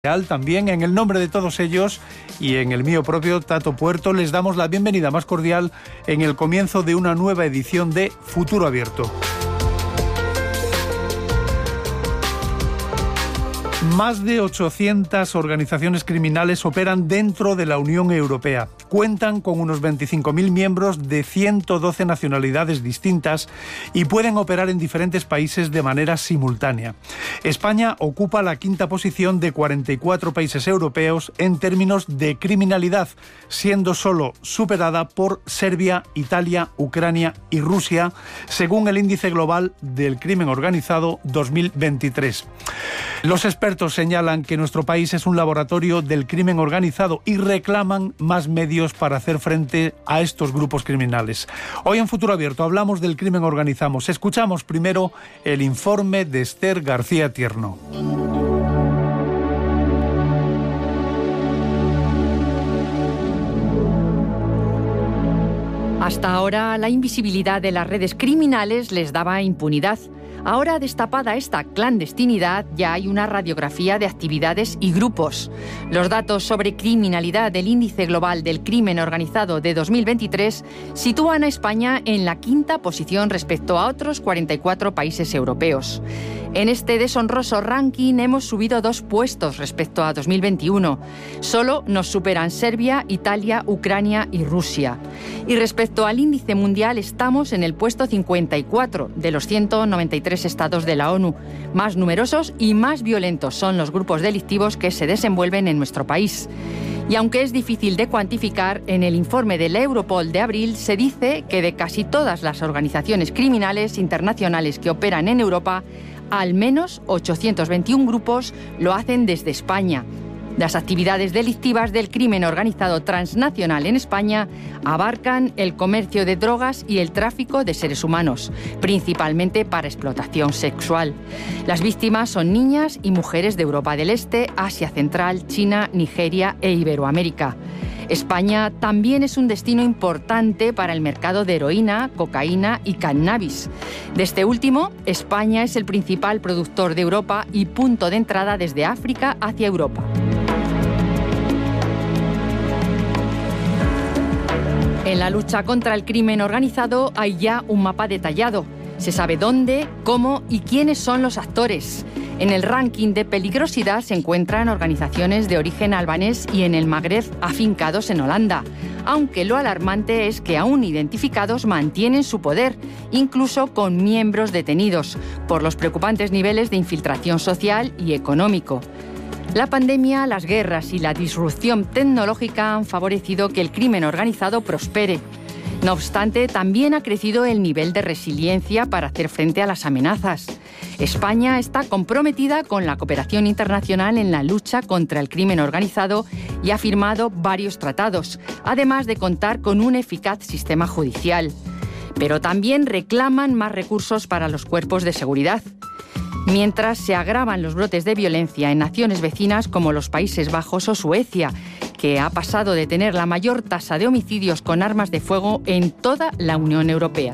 También en el nombre de todos ellos y en el mío propio, Tato Puerto, les damos la bienvenida más cordial en el comienzo de una nueva edición de Futuro Abierto. Más de 800 organizaciones criminales operan dentro de la Unión Europea. Cuentan con unos 25.000 miembros de 112 nacionalidades distintas y pueden operar en diferentes países de manera simultánea. España ocupa la quinta posición de 44 países europeos en términos de criminalidad, siendo solo superada por Serbia, Italia, Ucrania y Rusia, según el Índice Global del Crimen Organizado 2023. Los expertos señalan que nuestro país es un laboratorio del crimen organizado y reclaman más medios para hacer frente a estos grupos criminales. Hoy en Futuro Abierto hablamos del crimen organizado. Escuchamos primero el informe de Esther García Tierno. Hasta ahora, la invisibilidad de las redes criminales les daba impunidad. Ahora, destapada esta clandestinidad, ya hay una radiografía de actividades y grupos. Los datos sobre criminalidad del Índice Global del Crimen Organizado de 2023 sitúan a España en la quinta posición respecto a otros 44 países europeos. En este deshonroso ranking hemos subido 2 puestos respecto a 2021. Solo nos superan Serbia, Italia, Ucrania y Rusia. Y respecto al índice mundial estamos en el puesto 54 de los 193 estados de la ONU. Más numerosos y más violentos son los grupos delictivos que se desenvuelven en nuestro país. Y aunque es difícil de cuantificar, en el informe del Europol de abril se dice que de casi todas las organizaciones criminales internacionales que operan en Europa, al menos 821 grupos lo hacen desde España. Las actividades delictivas del crimen organizado transnacional en España abarcan el comercio de drogas y el tráfico de seres humanos, principalmente para explotación sexual. Las víctimas son niñas y mujeres de Europa del Este, Asia Central, China, Nigeria e Iberoamérica. España también es un destino importante para el mercado de heroína, cocaína y cannabis. De este último, España es el principal productor de Europa y punto de entrada desde África hacia Europa. En la lucha contra el crimen organizado hay ya un mapa detallado. Se sabe dónde, cómo y quiénes son los actores. En el ranking de peligrosidad se encuentran organizaciones de origen albanés y en el Magreb afincados en Holanda, aunque lo alarmante es que aún identificados mantienen su poder, incluso con miembros detenidos, por los preocupantes niveles de infiltración social y económico. La pandemia, las guerras y la disrupción tecnológica han favorecido que el crimen organizado prospere. No obstante, también ha crecido el nivel de resiliencia para hacer frente a las amenazas. España está comprometida con la cooperación internacional en la lucha contra el crimen organizado y ha firmado varios tratados, además de contar con un eficaz sistema judicial. Pero también reclaman más recursos para los cuerpos de seguridad. Mientras se agravan los brotes de violencia en naciones vecinas como los Países Bajos o Suecia, que ha pasado de tener la mayor tasa de homicidios con armas de fuego en toda la Unión Europea.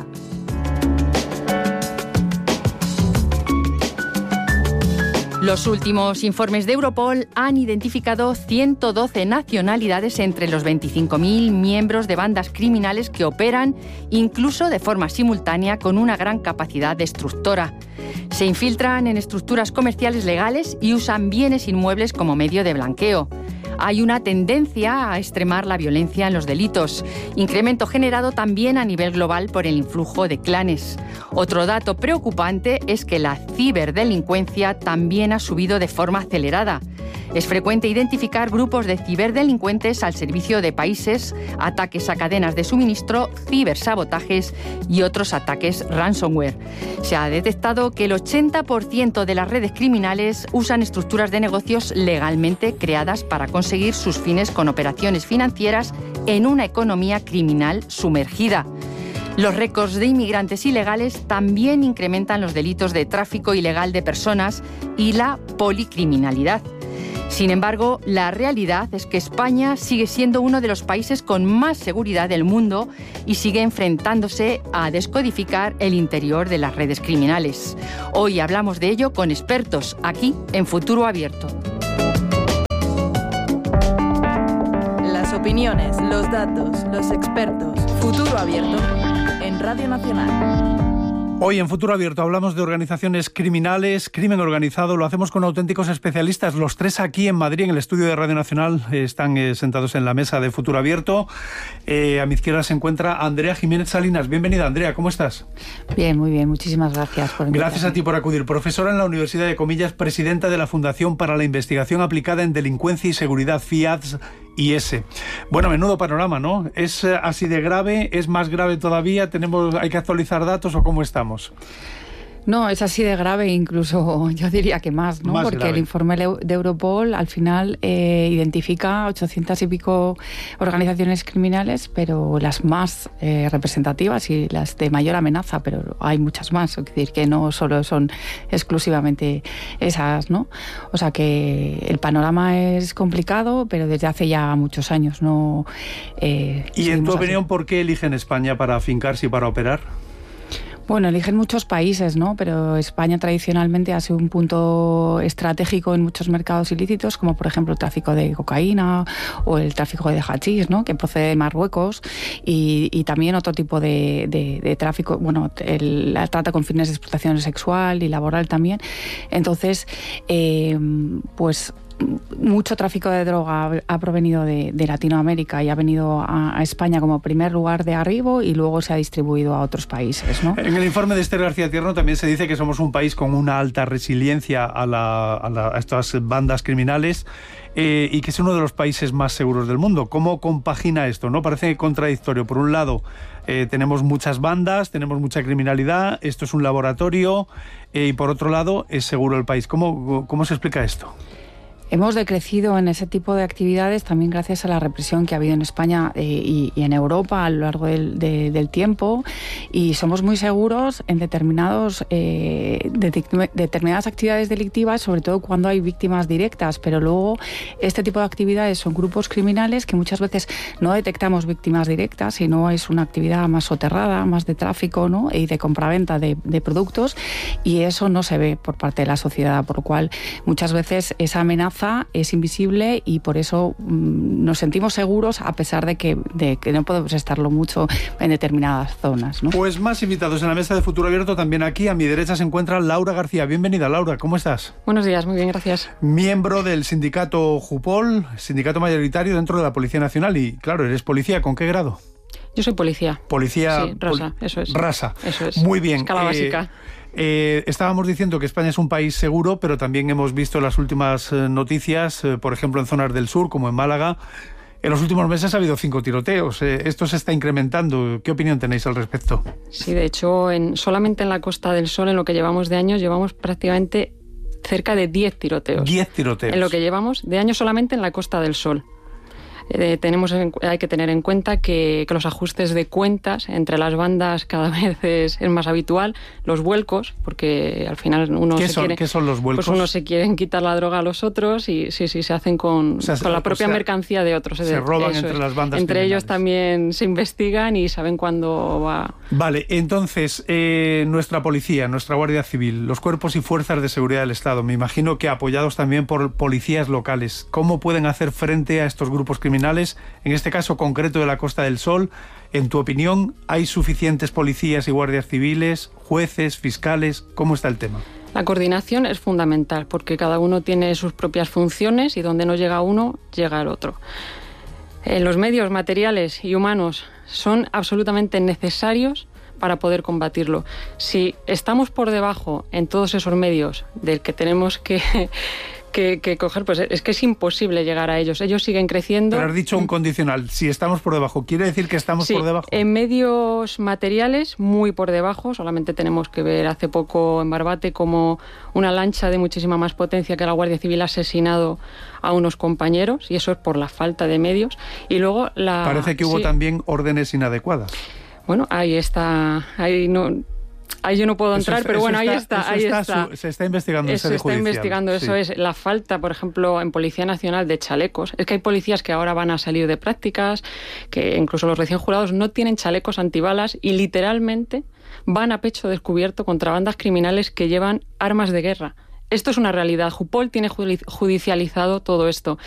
Los últimos informes de Europol han identificado 112 nacionalidades entre los 25.000 miembros de bandas criminales que operan, incluso de forma simultánea, con una gran capacidad destructora. Se infiltran en estructuras comerciales legales y usan bienes inmuebles como medio de blanqueo. Hay una tendencia a extremar la violencia en los delitos, incremento generado también a nivel global por el influjo de clanes. Otro dato preocupante es que la ciberdelincuencia también ha subido de forma acelerada. Es frecuente identificar grupos de ciberdelincuentes al servicio de países, ataques a cadenas de suministro, cibersabotajes y otros ataques ransomware. Se ha detectado que el 80% de las redes criminales usan estructuras de negocios legalmente creadas para conseguir sus fines con operaciones financieras en una economía criminal sumergida. Los récords de inmigrantes ilegales también incrementan los delitos de tráfico ilegal de personas y la policriminalidad. Sin embargo, la realidad es que España sigue siendo uno de los países con más seguridad del mundo y sigue enfrentándose a descodificar el interior de las redes criminales. Hoy hablamos de ello con expertos, aquí en Futuro Abierto. opiniones, los datos, los expertos. Futuro Abierto en Radio Nacional. Hoy en Futuro Abierto hablamos de organizaciones criminales, crimen organizado. Lo hacemos con auténticos especialistas. Los tres aquí en Madrid, en el estudio de Radio Nacional, están sentados en la mesa de Futuro Abierto. A mi izquierda se encuentra Andrea Jiménez Salinas. Bienvenida, Andrea. ¿Cómo estás? Bien, muy bien. Muchísimas gracias por invitarme. Gracias a ti por acudir. Profesora en la Universidad de Comillas, presidenta de la Fundación para la Investigación Aplicada en Delincuencia y Seguridad, FIADS-IS. Bueno, menudo panorama, ¿no? ¿Es así de grave? ¿Es más grave todavía? ¿Hay que actualizar datos o cómo estamos? No, es así de grave, incluso yo diría que más, ¿no? Porque grave. El informe de Europol al final identifica 800 y pico organizaciones criminales, pero las más representativas y las de mayor amenaza, pero hay muchas más, es decir, que no solo son exclusivamente esas, ¿no? O sea que el panorama es complicado, pero desde hace ya muchos años, ¿no? ¿Y en tu opinión por qué eligen España para afincarse y para operar? Bueno, eligen muchos países, ¿no? Pero España tradicionalmente ha sido un punto estratégico en muchos mercados ilícitos, como por ejemplo el tráfico de cocaína o el tráfico de hachís, ¿no? Que procede de Marruecos, y también otro tipo de tráfico, bueno, la trata con fines de explotación sexual y laboral también. Entonces, pues mucho tráfico de droga ha provenido de Latinoamérica y ha venido a España como primer lugar de arribo y luego se ha distribuido a otros países, ¿no? En el informe de Esther García Tierno también se dice que somos un país con una alta resiliencia a estas bandas criminales y que es uno de los países más seguros del mundo. ¿Cómo compagina esto, no? Parece contradictorio. Por un lado, tenemos muchas bandas, tenemos mucha criminalidad, esto es un laboratorio, y por otro lado, es seguro el país. ¿Cómo se explica esto? Hemos decrecido en ese tipo de actividades también gracias a la represión que ha habido en España y en Europa a lo largo del tiempo, y somos muy seguros en determinadas actividades delictivas, sobre todo cuando hay víctimas directas, pero luego este tipo de actividades son grupos criminales que muchas veces no detectamos víctimas directas, sino es una actividad más soterrada, más de tráfico, ¿no? Y de compraventa de productos, y eso no se ve por parte de la sociedad, por lo cual muchas veces esa amenaza es invisible y por eso nos sentimos seguros a pesar de que no podemos estarlo mucho en determinadas zonas, ¿no? Pues más invitados en la mesa de Futuro Abierto también aquí. A mi derecha se encuentra Laura García. Bienvenida, Laura. ¿Cómo estás? Buenos días, muy bien, gracias. Miembro del sindicato JUPOL, sindicato mayoritario dentro de la Policía Nacional. Y claro, eres policía. ¿Con qué grado? Yo soy policía. Policía... Sí, rasa, eso es. Rasa. Eso es. Muy bien. Escala básica. Estábamos diciendo que España es un país seguro, pero también hemos visto las últimas noticias, por ejemplo en zonas del sur, como en Málaga. En los últimos meses ha habido 5 tiroteos. Esto se está incrementando. ¿Qué opinión tenéis al respecto? Sí, de hecho, solamente en la Costa del Sol, en lo que llevamos de años, llevamos prácticamente cerca de 10 tiroteos. 10 tiroteos. En lo que llevamos de años solamente en la Costa del Sol. Hay que tener en cuenta que los ajustes de cuentas entre las bandas cada vez es más habitual, los vuelcos, porque al final ¿Qué son los vuelcos? Pues unos se quieren quitar la droga a los otros y sí, se hacen con la propia mercancía de otros. Se roban entre las bandas Entre criminales. ellos también se investigan y saben cuándo va. Vale, entonces, nuestra policía, nuestra Guardia Civil, los cuerpos y fuerzas de seguridad del Estado, me imagino que apoyados también por policías locales, ¿cómo pueden hacer frente a estos grupos criminales? En este caso concreto de la Costa del Sol, en tu opinión, ¿hay suficientes policías y guardias civiles, jueces, fiscales? ¿Cómo está el tema? La coordinación es fundamental porque cada uno tiene sus propias funciones y donde no llega uno, llega el otro. Los medios materiales y humanos son absolutamente necesarios para poder combatirlo. Si estamos por debajo en todos esos medios del que tenemos que coger, pues es que es imposible llegar a ellos. Ellos siguen creciendo. Pero has dicho un condicional, si estamos por debajo, ¿quiere decir que estamos por debajo? En medios materiales, muy por debajo. Solamente tenemos que ver hace poco en Barbate como una lancha de muchísima más potencia que la Guardia Civil ha asesinado a unos compañeros, y eso es por la falta de medios. Y luego Parece que hubo también órdenes inadecuadas. Bueno, ahí está, ahí yo no puedo entrar, pero bueno, ahí está. Se está investigando en sede judicial. Se está investigando, eso es. La falta, por ejemplo, en Policía Nacional de chalecos. Es que hay policías que ahora van a salir de prácticas, que incluso los recién jurados no tienen chalecos antibalas y literalmente van a pecho descubierto contra bandas criminales que llevan armas de guerra. Esto es una realidad. JUPOL tiene judicializado todo esto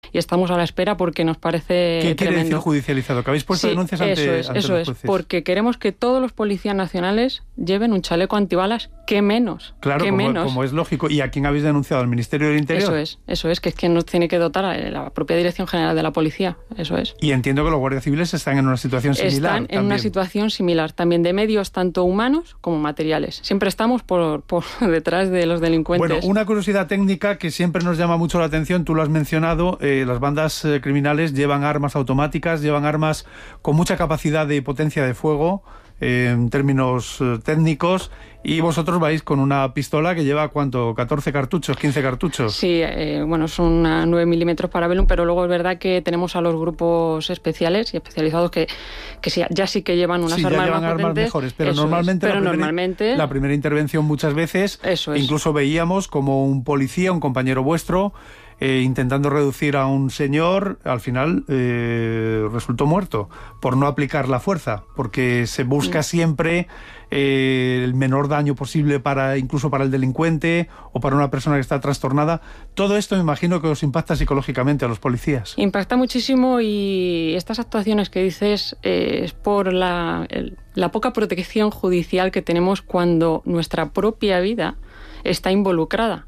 y estamos a la espera porque nos parece ¿Qué quiere tremendo. decir judicializado? ¿Que habéis puesto denuncias ante los jueces? Porque queremos que todos los policías nacionales lleven un chaleco antibalas, ¿qué menos? Claro, como es lógico. ¿Y a quién habéis denunciado? ¿Al Ministerio del Interior? Eso es, que nos tiene que dotar la propia Dirección General de la Policía, eso es. Y entiendo que los guardias civiles están en una situación similar. Están en una situación similar, también de medios tanto humanos como materiales. Siempre estamos por detrás de los delincuentes. Bueno, una curiosidad técnica que siempre nos llama mucho la atención, tú lo has mencionado, las bandas criminales llevan armas automáticas, llevan armas con mucha capacidad de potencia de fuego, en términos técnicos, y vosotros vais con una pistola que lleva, ¿cuánto? ¿14 cartuchos? ¿15 cartuchos? Sí, son 9 milímetros Parabellum, pero luego es verdad que tenemos a los grupos especiales y especializados que ya sí que llevan unas armas más potentes. Mejores, pero normalmente la primera intervención muchas veces, incluso veíamos como un policía, un compañero vuestro, intentando reducir a un señor, al final resultó muerto por no aplicar la fuerza, porque se busca siempre el menor daño posible incluso para el delincuente o para una persona que está trastornada. Todo esto me imagino que os impacta psicológicamente a los policías. Impacta muchísimo, y estas actuaciones que dices es por la poca protección judicial que tenemos cuando nuestra propia vida está involucrada.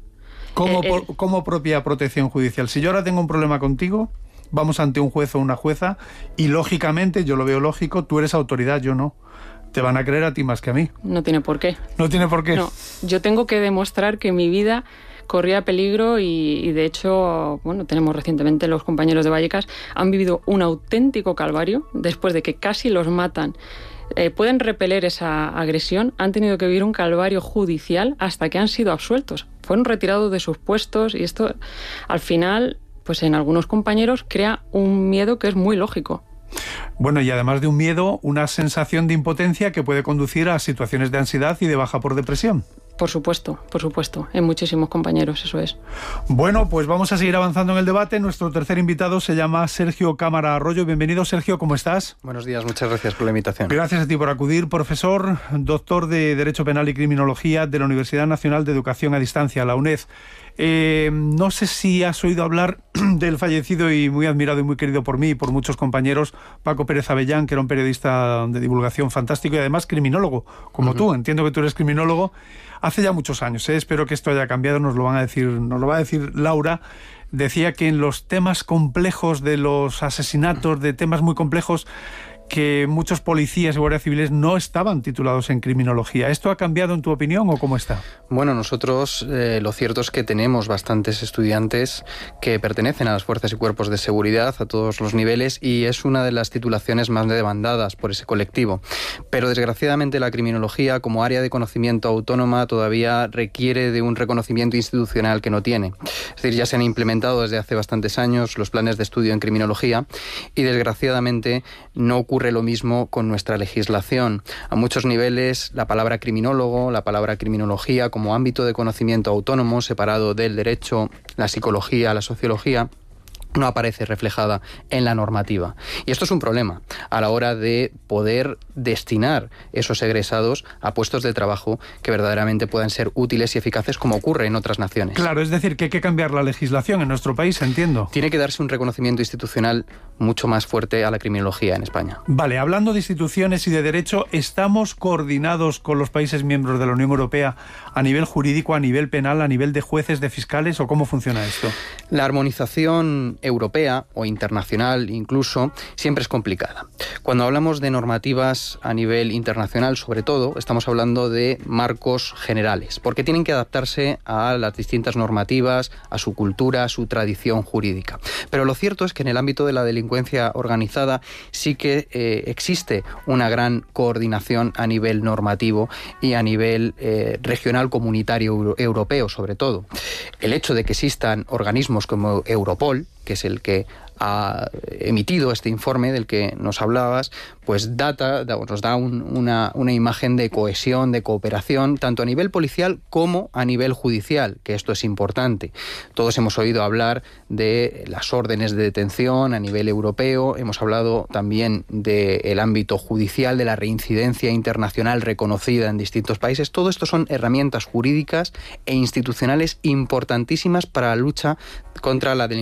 ¿Cómo propia protección judicial? Si yo ahora tengo un problema contigo, vamos ante un juez o una jueza y lógicamente, yo lo veo lógico, tú eres autoridad, yo no. Te van a creer a ti más que a mí. No tiene por qué. ¿No tiene por qué? No, yo tengo que demostrar que mi vida corría peligro y de hecho, tenemos recientemente los compañeros de Vallecas, han vivido un auténtico calvario después de que casi los matan. Pueden repeler esa agresión, han tenido que vivir un calvario judicial hasta que han sido absueltos. Fueron retirados de sus puestos y esto, al final, pues en algunos compañeros crea un miedo que es muy lógico. Bueno, y además de un miedo, una sensación de impotencia que puede conducir a situaciones de ansiedad y de baja por depresión. Por supuesto, en muchísimos compañeros, eso es. Bueno, pues vamos a seguir avanzando en el debate. Nuestro tercer invitado se llama Sergio Cámara Arroyo. Bienvenido, Sergio, ¿cómo estás? Buenos días, muchas gracias por la invitación. Gracias a ti por acudir, profesor, doctor de Derecho Penal y Criminología de la Universidad Nacional de Educación a Distancia, la UNED. No sé si has oído hablar del fallecido y muy admirado y muy querido por mí y por muchos compañeros, Paco Pérez Avellán, que era un periodista de divulgación fantástico y además criminólogo, como tú. Entiendo que tú eres criminólogo. Hace ya muchos años, espero que esto haya cambiado, nos lo va a decir Laura. Decía que en los temas complejos de los asesinatos, de temas muy complejos, que muchos policías y guardias civiles no estaban titulados en criminología. ¿Esto ha cambiado en tu opinión o cómo está? Bueno, nosotros lo cierto es que tenemos bastantes estudiantes que pertenecen a las fuerzas y cuerpos de seguridad a todos los niveles y es una de las titulaciones más demandadas por ese colectivo. Pero desgraciadamente la criminología como área de conocimiento autónoma todavía requiere de un reconocimiento institucional que no tiene. Es decir, ya se han implementado desde hace bastantes años los planes de estudio en criminología y desgraciadamente no ocurre lo mismo con nuestra legislación. A muchos niveles la palabra criminólogo, la palabra criminología como ámbito de conocimiento autónomo separado del derecho, la psicología, la sociología, no aparece reflejada en la normativa. Y esto es un problema a la hora de poder destinar esos egresados a puestos de trabajo que verdaderamente puedan ser útiles y eficaces como ocurre en otras naciones. Claro, es decir, que hay que cambiar la legislación en nuestro país, entiendo. Tiene que darse un reconocimiento institucional mucho más fuerte a la criminología en España. Vale, hablando de instituciones y de derecho, ¿estamos coordinados con los países miembros de la Unión Europea a nivel jurídico, a nivel penal, a nivel de jueces, de fiscales, o cómo funciona esto? La armonización europea o internacional incluso siempre es complicada. Cuando hablamos de normativas a nivel internacional, sobre todo, estamos hablando de marcos generales, porque tienen que adaptarse a las distintas normativas, a su cultura, a su tradición jurídica. Pero lo cierto es que en el ámbito de la delincuencia organizada sí que existe una gran coordinación a nivel normativo y a nivel regional, comunitario, europeo sobre todo. El hecho de que existan organismos como Europol, que es el que ha emitido este informe del que nos hablabas, pues nos da una imagen de cohesión, de cooperación, tanto a nivel policial como a nivel judicial, que esto es importante. Todos hemos oído hablar de las órdenes de detención a nivel europeo, hemos hablado también del ámbito judicial, de la reincidencia internacional reconocida en distintos países. Todo esto son herramientas jurídicas e institucionales importantísimas para la lucha contra la delincuencia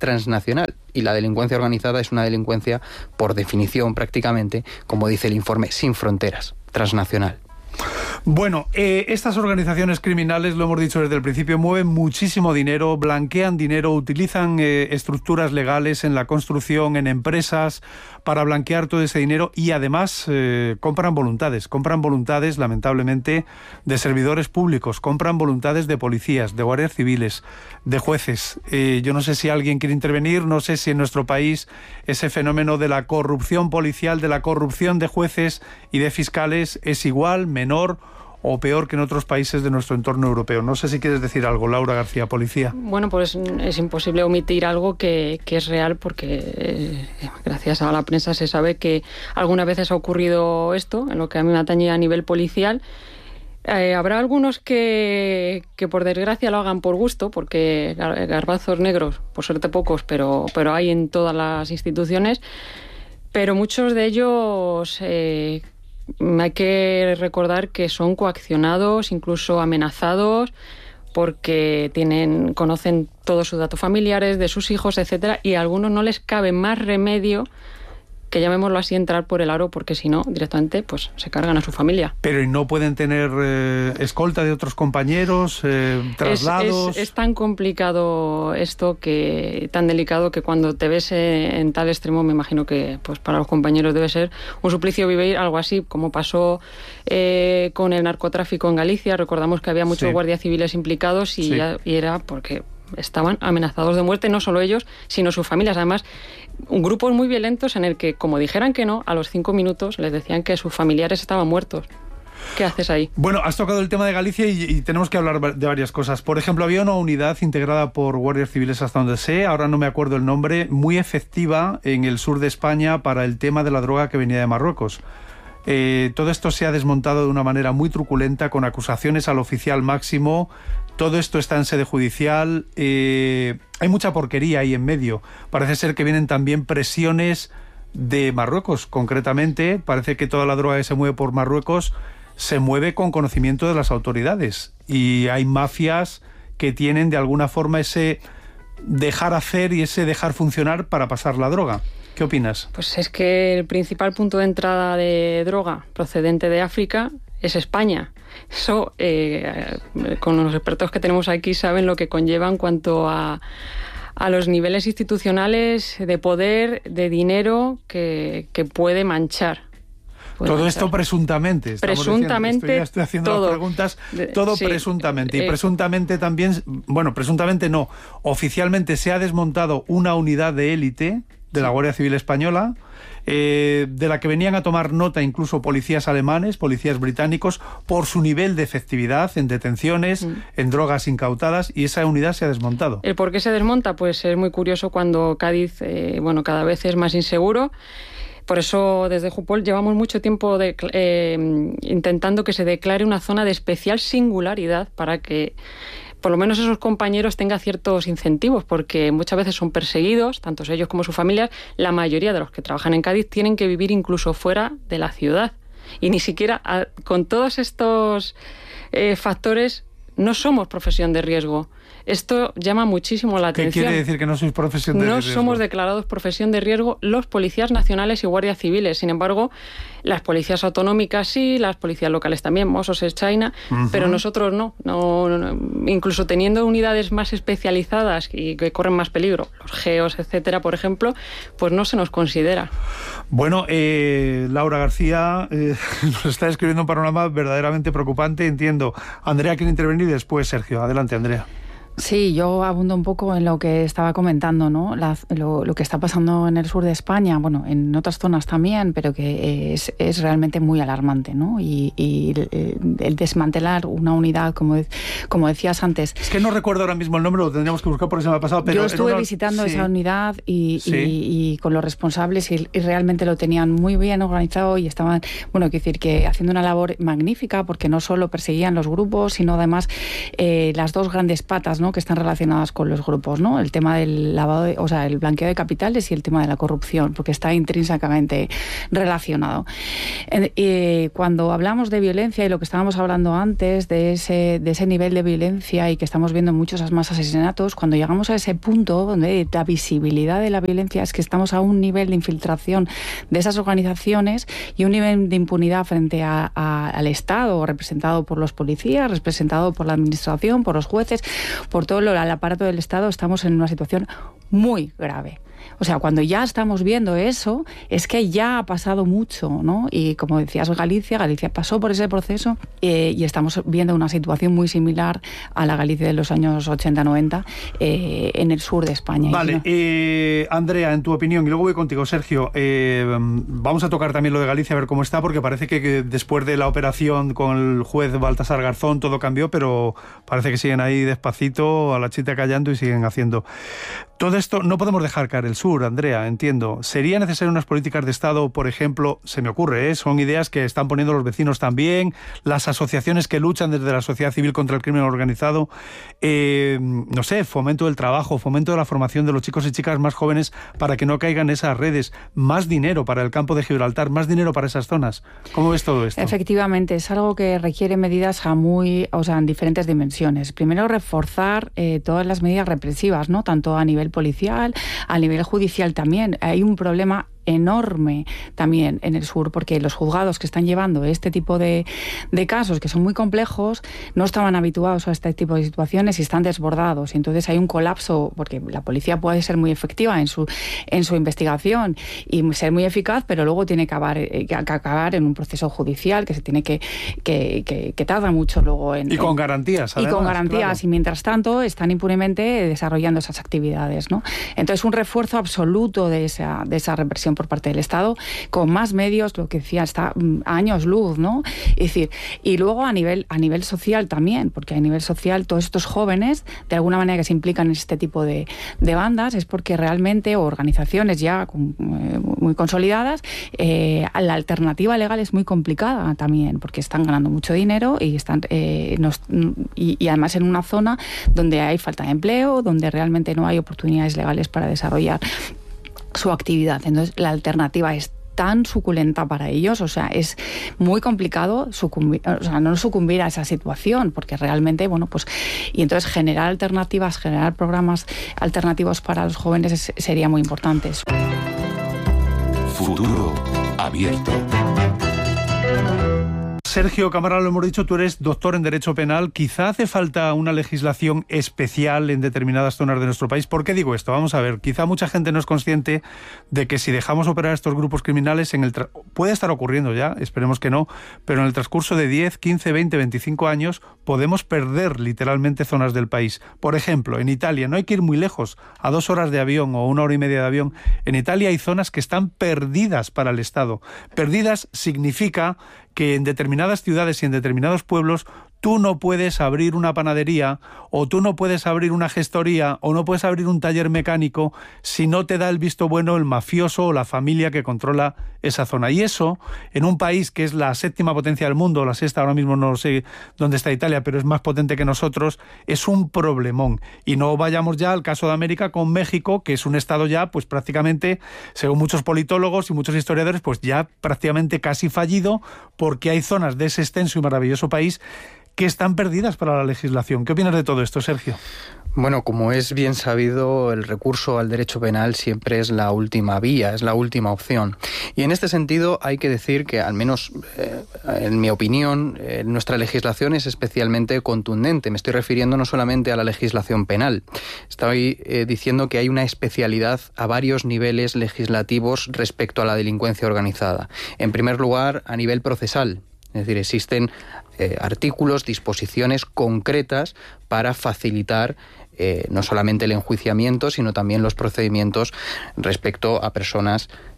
transnacional. Y la delincuencia organizada es una delincuencia, por definición prácticamente, como dice el informe, sin fronteras, transnacional. Bueno, estas organizaciones criminales, lo hemos dicho desde el principio, mueven muchísimo dinero, blanquean dinero, utilizan estructuras legales en la construcción, en empresas, para blanquear todo ese dinero y además compran voluntades, lamentablemente, de servidores públicos, compran voluntades de policías, de guardias civiles, de jueces. Yo no sé si alguien quiere intervenir, no sé si en nuestro país ese fenómeno de la corrupción policial, de la corrupción de jueces y de fiscales es igual, menor o peor que en otros países de nuestro entorno europeo. No sé si quieres decir algo, Laura García, policía. Bueno, pues es imposible omitir algo que es real porque gracias a la prensa se sabe que algunas veces ha ocurrido esto, en lo que a mí me atañe a nivel policial. Habrá algunos que por desgracia lo hagan por gusto, porque garbazos negros, por suerte pocos, pero hay en todas las instituciones, pero muchos de ellos... hay que recordar que son coaccionados, incluso amenazados, porque conocen todos sus datos familiares, de sus hijos, etcétera, y a algunos no les cabe más remedio que, llamémoslo así, entrar por el aro, porque si no, directamente pues se cargan a su familia. Pero ¿y no pueden tener escolta de otros compañeros, traslados? Es tan complicado esto, tan delicado, que cuando te ves en tal extremo, me imagino que pues para los compañeros debe ser un suplicio vivir algo así, como pasó con el narcotráfico en Galicia. Recordamos que había muchos guardias civiles implicados y era porque estaban amenazados de muerte, no solo ellos, sino sus familias. Además, grupos muy violentos en el que, como dijeran que no, a los 5 minutos les decían que sus familiares estaban muertos. ¿Qué haces ahí? Bueno, has tocado el tema de Galicia y tenemos que hablar de varias cosas. Por ejemplo, había una unidad integrada por guardias civiles, hasta donde sé, ahora no me acuerdo el nombre, muy efectiva en el sur de España para el tema de la droga que venía de Marruecos. Todo esto se ha desmontado de una manera muy truculenta, con acusaciones al oficial máximo. Todo esto está en sede judicial. Hay mucha porquería ahí en medio. Parece ser que vienen también presiones de Marruecos, concretamente. Parece que toda la droga que se mueve por Marruecos se mueve con conocimiento de las autoridades. Y hay mafias que tienen de alguna forma ese dejar hacer y ese dejar funcionar para pasar la droga. ¿Qué opinas? Pues es que el principal punto de entrada de droga procedente de África es España. Eso, con los expertos que tenemos aquí, saben lo que conlleva en cuanto a los niveles institucionales de poder, de dinero que puede manchar. Todo esto presuntamente. Presuntamente. Estoy haciendo todo. Las preguntas. Todo sí, presuntamente. Y presuntamente también, bueno, presuntamente no. Oficialmente se ha desmontado una unidad de élite de la Guardia Civil Española, de la que venían a tomar nota incluso policías alemanes, policías británicos, por su nivel de efectividad en detenciones, en drogas incautadas, y esa unidad se ha desmontado. ¿El por qué se desmonta? Pues es muy curioso cuando Cádiz, cada vez es más inseguro. Por eso, desde Jupol llevamos mucho tiempo intentando que se declare una zona de especial singularidad para que por lo menos esos compañeros tengan ciertos incentivos, porque muchas veces son perseguidos, tanto ellos como sus familias. La mayoría de los que trabajan en Cádiz tienen que vivir incluso fuera de la ciudad. Y ni siquiera con todos estos factores no somos profesión de riesgo. Esto llama muchísimo la atención. ¿Qué quiere decir que no sois profesión de riesgo? No somos declarados profesión de riesgo los policías nacionales y guardias civiles. Sin embargo, las policías autonómicas sí, las policías locales también, Mossos China, pero nosotros no. Incluso teniendo unidades más especializadas y que corren más peligro, los GEOs, etcétera, por ejemplo, pues no se nos considera. Bueno, Laura García nos está describiendo un panorama verdaderamente preocupante, entiendo. Andrea quiere intervenir y después Sergio. Adelante, Andrea. Sí, yo abundo un poco en lo que estaba comentando, ¿no? Lo que está pasando en el sur de España, bueno, en otras zonas también, pero que es realmente muy alarmante, ¿no? Y el desmantelar una unidad, como decías antes. Es que no recuerdo ahora mismo el nombre, lo tendríamos que buscar porque se me ha pasado. Pero yo estuve visitando esa unidad y con los responsables y realmente lo tenían muy bien organizado y estaban, quiero decir que haciendo una labor magnífica, porque no solo perseguían los grupos, sino además las dos grandes patas, ¿no? ¿no?, que están relacionadas con los grupos, ¿no? El tema del lavado, el blanqueo de capitales y el tema de la corrupción, porque está intrínsecamente relacionado. Cuando hablamos de violencia y lo que estábamos hablando antes de ese nivel de violencia y que estamos viendo muchos más asesinatos, cuando llegamos a ese punto donde la visibilidad de la violencia es que estamos a un nivel de infiltración de esas organizaciones y un nivel de impunidad frente al Estado, representado por los policías, representado por la administración, por los jueces, por todo el aparato del Estado, estamos en una situación muy grave. O sea, cuando ya estamos viendo eso, es que ya ha pasado mucho, ¿no? Y como decías, Galicia pasó por ese proceso y estamos viendo una situación muy similar a la Galicia de los años 80-90 en el sur de España. Vale, Andrea, en tu opinión, y luego voy contigo, Sergio, vamos a tocar también lo de Galicia, a ver cómo está, porque parece que después de la operación con el juez Baltasar Garzón todo cambió, pero parece que siguen ahí despacito, a la chita callando y siguen haciendo. Todo esto no podemos dejar caer el sur, Andrea, entiendo. ¿Sería necesario unas políticas de Estado, por ejemplo, se me ocurre, son ideas que están poniendo los vecinos también, las asociaciones que luchan desde la sociedad civil contra el crimen organizado, no sé, fomento del trabajo, fomento de la formación de los chicos y chicas más jóvenes para que no caigan en esas redes, más dinero para el campo de Gibraltar, más dinero para esas zonas? ¿Cómo ves todo esto? Efectivamente, es algo que requiere medidas en diferentes dimensiones. Primero, reforzar todas las medidas represivas, ¿no? Tanto a nivel policial, a nivel judicial también. Hay un problema enorme también en el sur, porque los juzgados que están llevando este tipo de casos, que son muy complejos, no estaban habituados a este tipo de situaciones y están desbordados. Y entonces hay un colapso, porque la policía puede ser muy efectiva en su investigación y ser muy eficaz, pero luego tiene que acabar en un proceso judicial que se tiene que tarda mucho luego en... Y con garantías, además. Y con garantías, claro. Y mientras tanto están impunemente desarrollando esas actividades, ¿no? Entonces un refuerzo absoluto de esa represión por parte del Estado, con más medios, lo que decía, está a años luz, ¿no? Es decir, y luego a nivel social también, porque a nivel social todos estos jóvenes, de alguna manera que se implican en este tipo de bandas, es porque realmente, o organizaciones ya muy consolidadas, la alternativa legal es muy complicada también, porque están ganando mucho dinero y están y además en una zona donde hay falta de empleo, donde realmente no hay oportunidades legales para desarrollar su actividad. Entonces la alternativa es tan suculenta para ellos, o sea, es muy complicado no sucumbir a esa situación, porque realmente, y entonces generar alternativas, generar programas alternativos para los jóvenes sería muy importante. Futuro abierto. Sergio Cámara, lo hemos dicho, tú eres doctor en Derecho Penal. Quizá hace falta una legislación especial en determinadas zonas de nuestro país. ¿Por qué digo esto? Vamos a ver, quizá mucha gente no es consciente de que si dejamos operar estos grupos criminales, puede estar ocurriendo ya, esperemos que no, pero en el transcurso de 10, 15, 20, 25 años podemos perder literalmente zonas del país. Por ejemplo, en Italia, no hay que ir muy lejos, a 2 horas de avión o 1 hora y media de avión, en Italia hay zonas que están perdidas para el Estado. Perdidas significa que en determinadas ciudades y en determinados pueblos tú no puedes abrir una panadería o tú no puedes abrir una gestoría o no puedes abrir un taller mecánico si no te da el visto bueno el mafioso o la familia que controla esa zona. Y eso, en un país que es la 7ª potencia del mundo, la 6ª, ahora mismo no sé dónde está Italia, pero es más potente que nosotros, es un problemón. Y no vayamos ya al caso de América con México, que es un estado ya, pues prácticamente, según muchos politólogos y muchos historiadores, pues ya prácticamente casi fallido, porque hay zonas de ese extenso y maravilloso país que están perdidas para la legislación. ¿Qué opinas de todo esto, Sergio? Bueno, como es bien sabido, el recurso al derecho penal siempre es la última vía, es la última opción. Y en este sentido hay que decir que, al menos en mi opinión, nuestra legislación es especialmente contundente. Me estoy refiriendo no solamente a la legislación penal. Estoy diciendo que hay una especialidad a varios niveles legislativos respecto a la delincuencia organizada. En primer lugar, a nivel procesal. Es decir, existen artículos, disposiciones concretas para facilitar no solamente el enjuiciamiento, sino también los procedimientos respecto a personas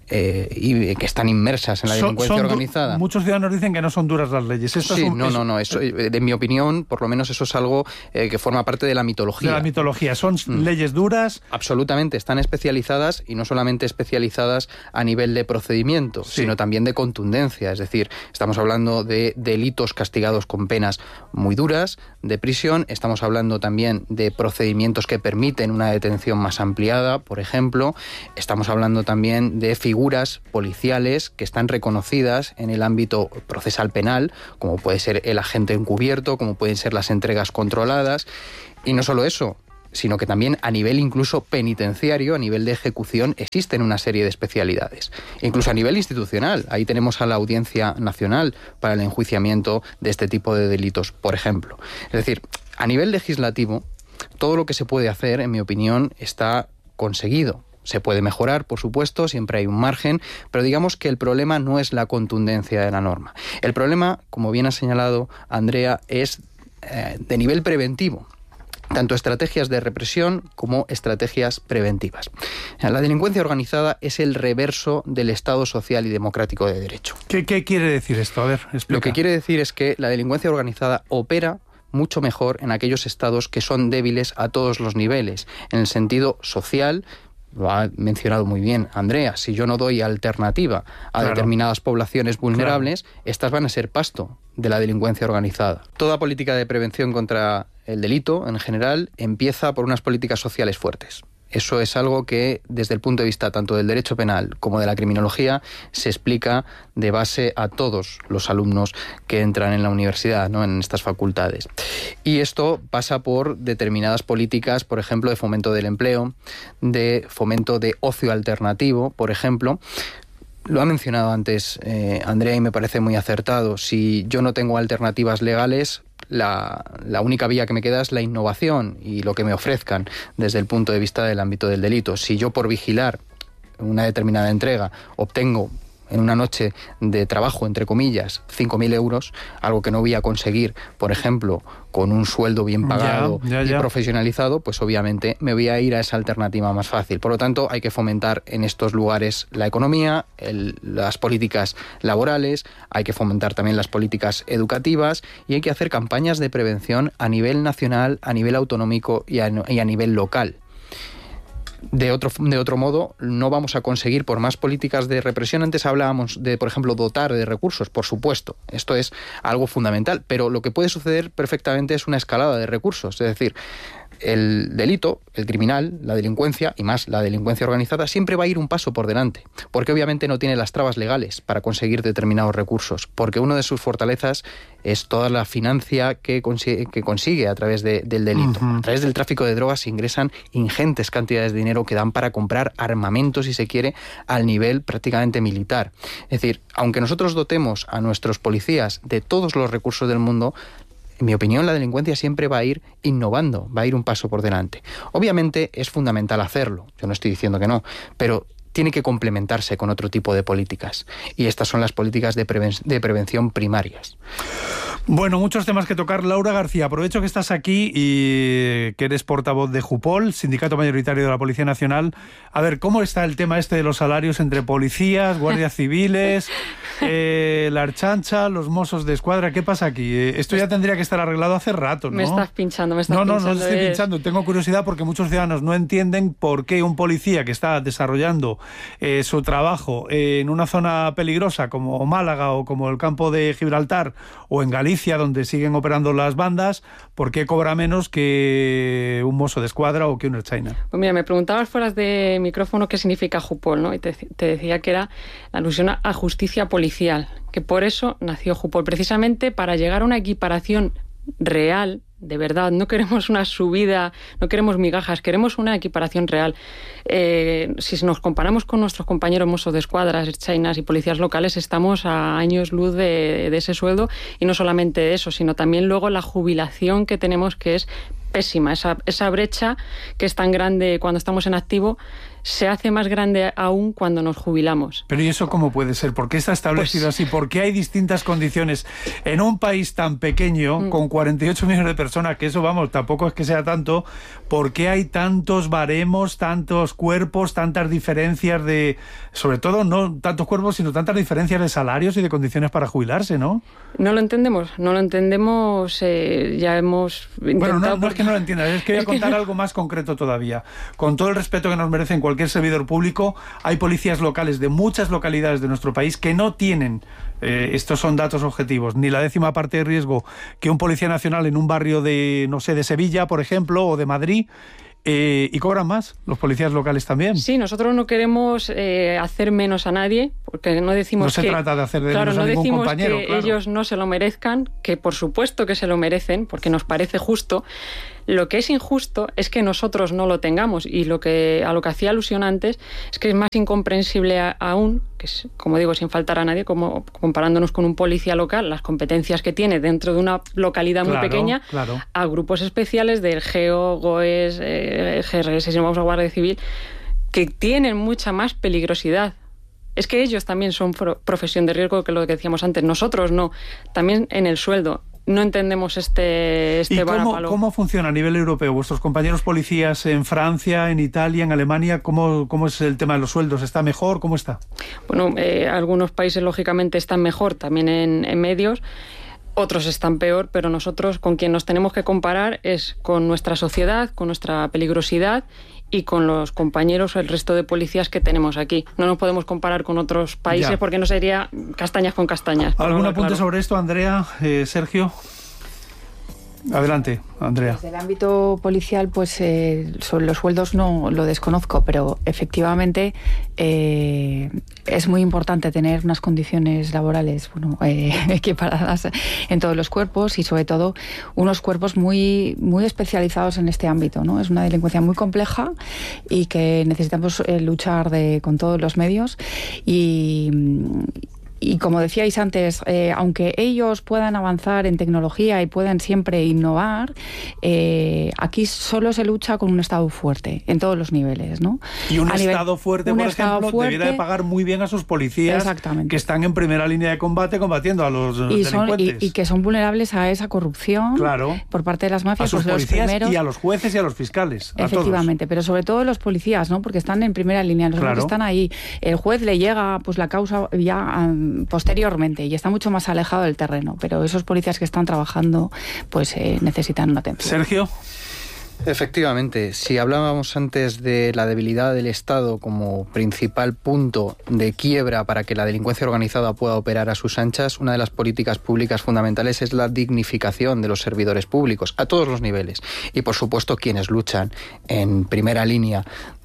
y que están inmersas en la delincuencia organizada. Muchos ciudadanos dicen que no son duras las leyes. No. Eso, de mi opinión, por lo menos eso es algo que forma parte de la mitología. De la mitología. Son leyes duras. Absolutamente. Están especializadas, y no solamente especializadas a nivel de procedimiento, sino también de contundencia. Es decir, estamos hablando de delitos castigados con penas muy duras, de prisión. Estamos hablando también de procedimientos que permiten una detención más ampliada, por ejemplo. Estamos hablando también de figuras policiales que están reconocidas en el ámbito procesal penal, como puede ser el agente encubierto, como pueden ser las entregas controladas, y no solo eso, sino que también a nivel incluso penitenciario, a nivel de ejecución, existen una serie de especialidades. Incluso a nivel institucional, ahí tenemos a la Audiencia Nacional para el enjuiciamiento de este tipo de delitos, por ejemplo. Es decir, a nivel legislativo, todo lo que se puede hacer, en mi opinión, está conseguido. Se puede mejorar, por supuesto, siempre hay un margen, pero digamos que el problema no es la contundencia de la norma. El problema, como bien ha señalado Andrea, es de nivel preventivo. Tanto estrategias de represión como estrategias preventivas. La delincuencia organizada es el reverso del Estado social y democrático de derecho. ¿Qué quiere decir esto? A ver, explica. Lo que quiere decir es que la delincuencia organizada opera mucho mejor en aquellos estados que son débiles a todos los niveles, en el sentido social. Lo ha mencionado muy bien Andrea, si yo no doy alternativa a determinadas poblaciones vulnerables, estas van a ser pasto de la delincuencia organizada. Toda política de prevención contra el delito, en general, empieza por unas políticas sociales fuertes. Eso es algo que, desde el punto de vista tanto del derecho penal como de la criminología, se explica de base a todos los alumnos que entran en la universidad, ¿no?, en estas facultades. Y esto pasa por determinadas políticas, por ejemplo, de fomento del empleo, de fomento de ocio alternativo, por ejemplo. Lo ha mencionado antes Andrea y me parece muy acertado. Si yo no tengo alternativas legales, la única vía que me queda es la innovación y lo que me ofrezcan desde el punto de vista del ámbito del delito. Si yo, por vigilar una determinada entrega, obtengo en una noche de trabajo, entre comillas, 5.000 euros, algo que no voy a conseguir, por ejemplo, con un sueldo bien pagado y profesionalizado, pues obviamente me voy a ir a esa alternativa más fácil. Por lo tanto, hay que fomentar en estos lugares la economía, las políticas laborales, hay que fomentar también las políticas educativas y hay que hacer campañas de prevención a nivel nacional, a nivel autonómico y a nivel local. De otro modo, no vamos a conseguir, por más políticas de represión. Antes hablábamos de, por ejemplo, dotar de recursos, por supuesto. Esto es algo fundamental, pero lo que puede suceder perfectamente es una escalada de recursos. Es decir, el delito, el criminal, la delincuencia, y más la delincuencia organizada, siempre va a ir un paso por delante, porque obviamente no tiene las trabas legales para conseguir determinados recursos, porque una de sus fortalezas es toda la financia que consigue a través del delito. A través del tráfico de drogas se ingresan ingentes cantidades de dinero que dan para comprar armamentos, si se quiere, al nivel prácticamente militar. Es decir, aunque nosotros dotemos a nuestros policías de todos los recursos del mundo, en mi opinión, la delincuencia siempre va a ir innovando, va a ir un paso por delante. Obviamente es fundamental hacerlo, yo no estoy diciendo que no, pero tiene que complementarse con otro tipo de políticas. Y estas son las políticas de prevención primarias. Bueno, muchos temas que tocar. Laura García, aprovecho que estás aquí y que eres portavoz de Jupol, Sindicato Mayoritario de la Policía Nacional. A ver, ¿cómo está el tema este de los salarios entre policías, guardias civiles, la Ertzaintza, los Mossos de Escuadra? ¿Qué pasa aquí? Esto ya tendría que estar arreglado hace rato, ¿no? Me estás pinchando. No estoy pinchando. Tengo curiosidad porque muchos ciudadanos no entienden por qué un policía que está desarrollando su trabajo en una zona peligrosa como Málaga o como el campo de Gibraltar o en Galicia, donde siguen operando las bandas, ¿por qué cobra menos que un mozo de escuadra o que un ertzaina? Pues mira, me preguntabas fuera de micrófono qué significa Jupol, ¿no? Y te decía que era la alusión a justicia policial, que por eso nació Jupol, precisamente para llegar a una equiparación real, de verdad. No queremos una subida, no queremos migajas, queremos una equiparación real. Si nos comparamos con nuestros compañeros mozos de escuadras, ertzainas y policías locales, estamos a años luz de ese sueldo, y no solamente eso, sino también luego la jubilación que tenemos, que es pésima. Esa brecha que es tan grande cuando estamos en activo se hace más grande aún cuando nos jubilamos. Pero ¿y eso cómo puede ser? ¿Por qué está establecido así? ¿Por qué hay distintas condiciones? En un país tan pequeño, con 48 millones de personas, que eso, vamos, tampoco es que sea tanto, ¿por qué hay tantos baremos, tantos cuerpos, tantas diferencias de... Sobre todo, no tantos cuerpos, sino tantas diferencias de salarios y de condiciones para jubilarse, ¿no? No lo entendemos, ya hemos intentado... Bueno, no es que no lo entiendas, es que voy a contar algo más concreto todavía. Con todo el respeto que nos merecen cualquier servidor público, hay policías locales de muchas localidades de nuestro país que no tienen, estos son datos objetivos, ni la 10ª parte de riesgo que un policía nacional en un barrio de, no sé, de Sevilla, por ejemplo, o de Madrid, y cobran más los policías locales también. Sí, nosotros no queremos hacer menos a nadie, porque no decimos no se trata de hacer de menos a ningún compañero. Que ellos no se lo merezcan, que por supuesto que se lo merecen, porque nos parece justo. Lo que es injusto es que nosotros no lo tengamos, y a lo que hacía alusión antes es que es más incomprensible aún, que es, como digo, sin faltar a nadie, como comparándonos con un policía local, las competencias que tiene dentro de una localidad muy pequeña, a grupos especiales del GEO, GOES, GRS, si no vamos a Guardia Civil, que tienen mucha más peligrosidad. Es que ellos también son profesión de riesgo, que lo que decíamos antes, nosotros no, también en el sueldo. No entendemos este ¿Y varapalo. ¿Cómo funciona a nivel europeo? ¿Vuestros compañeros policías en Francia, en Italia, en Alemania, cómo es el tema de los sueldos? ¿Está mejor? ¿Cómo está? Bueno, algunos países lógicamente están mejor, también en medios. Otros están peor, pero nosotros con quien nos tenemos que comparar es con nuestra sociedad, con nuestra peligrosidad y con los compañeros o el resto de policías que tenemos aquí. No nos podemos comparar con otros países porque no sería castañas con castañas. ¿Algún apunte sobre esto, Andrea? Sergio. Adelante, Andrea. Desde el ámbito policial, pues sobre los sueldos no lo desconozco, pero efectivamente es muy importante tener unas condiciones laborales equiparadas en todos los cuerpos, y sobre todo unos cuerpos muy, muy especializados en este ámbito, ¿no? Es una delincuencia muy compleja y que necesitamos luchar con todos los medios, y como decíais antes, aunque ellos puedan avanzar en tecnología y puedan siempre innovar, aquí solo se lucha con un Estado fuerte, en todos los niveles, ¿no? Y un Estado fuerte, por ejemplo, debiera de pagar muy bien a sus policías que están en primera línea de combate combatiendo a los delincuentes. Y que son vulnerables a esa corrupción por parte de las mafias. A sus policías y a los jueces y a los fiscales. Efectivamente, pero sobre todo los policías, ¿no? Porque están en primera línea, los que están ahí. El juez le llega pues la causa ya posteriormente y está mucho más alejado del terreno, pero esos policías que están trabajando pues necesitan una atención. Sergio. Efectivamente, si hablábamos antes de la debilidad del Estado como principal punto de quiebra para que la delincuencia organizada pueda operar a sus anchas, una de las políticas públicas fundamentales es la dignificación de los servidores públicos a todos los niveles, y por supuesto quienes luchan en primera línea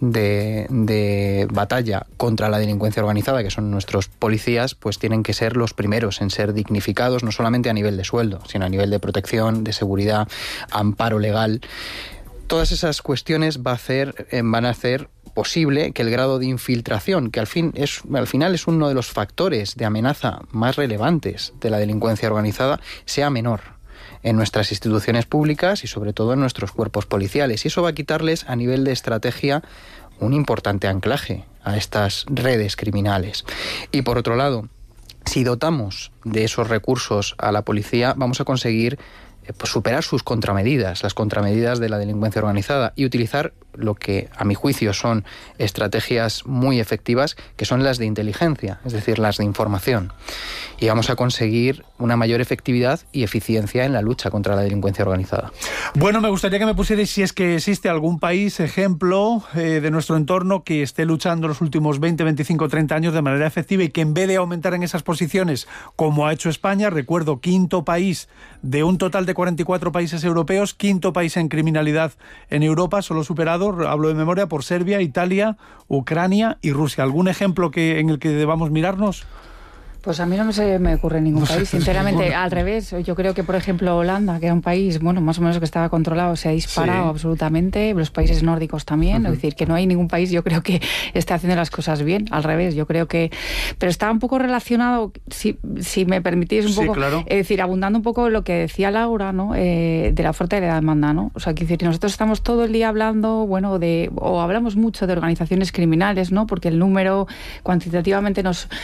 de batalla contra la delincuencia organizada, que son nuestros policías, pues tienen que ser los primeros en ser dignificados, no solamente a nivel de sueldo, sino a nivel de protección, de seguridad, amparo legal. Todas esas cuestiones van a hacer posible que el grado de infiltración, que al final es uno de los factores de amenaza más relevantes de la delincuencia organizada, sea menor en nuestras instituciones públicas y sobre todo en nuestros cuerpos policiales. Y eso va a quitarles a nivel de estrategia un importante anclaje a estas redes criminales. Y por otro lado, si dotamos de esos recursos a la policía, vamos a conseguir superar sus contramedidas, las contramedidas de la delincuencia organizada, y utilizar lo que a mi juicio son estrategias muy efectivas, que son las de inteligencia, es decir, las de información. Y vamos a conseguir una mayor efectividad y eficiencia en la lucha contra la delincuencia organizada. Bueno, me gustaría que me pusierais si es que existe algún país, ejemplo, de nuestro entorno que esté luchando los últimos 20, 25, 30 años de manera efectiva y que en vez de aumentar en esas posiciones, como ha hecho España, recuerdo, 5º país de un total de 44 países europeos, 5º país en criminalidad en Europa, solo superado, hablo de memoria, por Serbia, Italia, Ucrania y Rusia. ¿Algún ejemplo en el que debamos mirarnos? Pues a mí no se me ocurre ningún país, sinceramente, al revés. Yo creo que, por ejemplo, Holanda, que era un país, bueno, más o menos que estaba controlado, se ha disparado absolutamente, los países nórdicos también, es decir, que no hay ningún país, yo creo que esté haciendo las cosas bien, al revés, yo creo que... Pero está un poco relacionado, si me permitís un poco, claro. es decir, abundando un poco lo que decía Laura, ¿no? De la oferta y de la demanda, ¿no? O sea, que decir, nosotros estamos todo el día hablando, bueno, o hablamos mucho de organizaciones criminales, ¿no? Porque el número cuantitativamente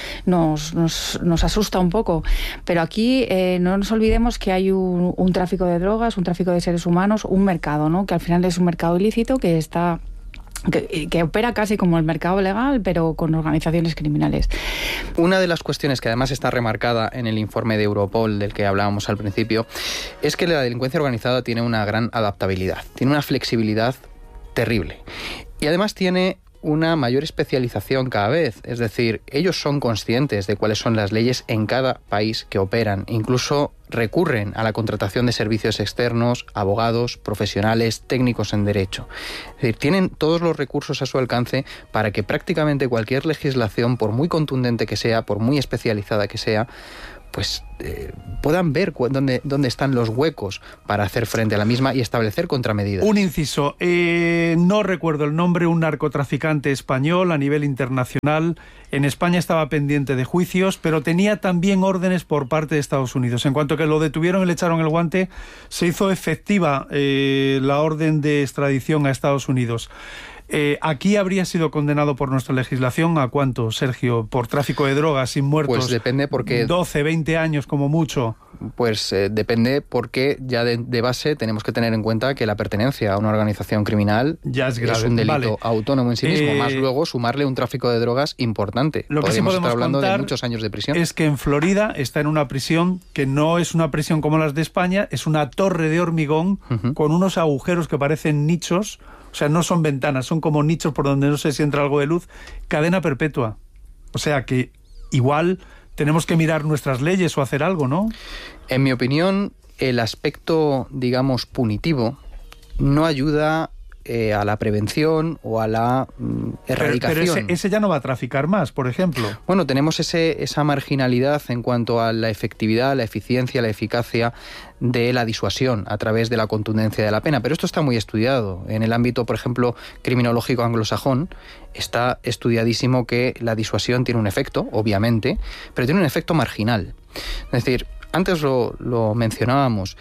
nos asusta un poco, pero aquí no nos olvidemos que hay un tráfico de drogas, un tráfico de seres humanos, un mercado, ¿no? Que al final es un mercado ilícito que opera casi como el mercado legal, pero con organizaciones criminales. Una de las cuestiones que además está remarcada en el informe de Europol del que hablábamos al principio es que la delincuencia organizada tiene una gran adaptabilidad, tiene una flexibilidad terrible y además tiene una mayor especialización cada vez, es decir, ellos son conscientes de cuáles son las leyes en cada país que operan, incluso recurren a la contratación de servicios externos, abogados, profesionales, técnicos en derecho. Es decir, tienen todos los recursos a su alcance para que prácticamente cualquier legislación, por muy contundente que sea, por muy especializada que sea, pues puedan ver dónde están los huecos para hacer frente a la misma y establecer contramedidas. Un inciso, no recuerdo el nombre, un narcotraficante español a nivel internacional. En España estaba pendiente de juicios, pero tenía también órdenes por parte de Estados Unidos. En cuanto que lo detuvieron y le echaron el guante, se hizo efectiva la orden de extradición a Estados Unidos. ¿Aquí habría sido condenado por nuestra legislación a cuánto, Sergio? ¿Por tráfico de drogas sin muertos? Pues depende porque... 12, 20 años como mucho. Pues depende porque ya de base tenemos que tener en cuenta que la pertenencia a una organización criminal ya es grave. Es un delito autónomo en sí mismo, más luego sumarle un tráfico de drogas importante. Lo que sí podemos estar hablando contar de muchos años de prisión. Es que en Florida está en una prisión que no es una prisión como las de España, es una torre de hormigón con unos agujeros que parecen nichos. O sea, no son ventanas, son como nichos por donde no sé si entra algo de luz. Cadena perpetua. O sea que igual tenemos que mirar nuestras leyes o hacer algo, ¿no? En mi opinión, el aspecto, digamos, punitivo no ayuda a la prevención o a la erradicación. Pero ese ya no va a traficar más, por ejemplo. Bueno, tenemos esa marginalidad en cuanto a la efectividad, la eficiencia, la eficacia de la disuasión a través de la contundencia de la pena. Pero esto está muy estudiado. En el ámbito, por ejemplo, criminológico anglosajón, está estudiadísimo que la disuasión tiene un efecto, obviamente, pero tiene un efecto marginal. Es decir, antes lo mencionábamos,